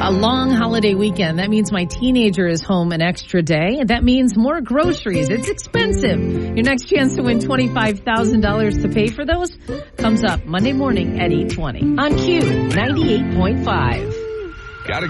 A long holiday weekend. That means my teenager is home an extra day. And that means more groceries. It's expensive. Your next chance to win $25,000 to pay for those comes up Monday morning at 8:20 on Q 98.5.